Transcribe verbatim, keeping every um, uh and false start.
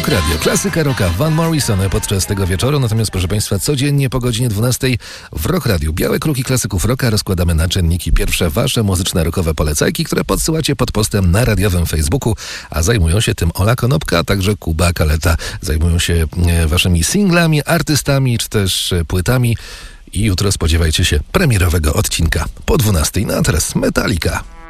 Radio Klasyka Rocka Van Morrison podczas tego wieczoru. Natomiast proszę Państwa, codziennie po godzinie dwunastej w Rock Radio Białe Kruki Klasyków Rocka rozkładamy na czynniki pierwsze Wasze muzyczne rockowe polecajki, które podsyłacie pod postem na radiowym Facebooku, a zajmują się tym Ola Konopka, a także Kuba Kaleta. Zajmują się Waszymi singlami, artystami czy też płytami i jutro spodziewajcie się premierowego odcinka po dwunastej. No a teraz Metallica.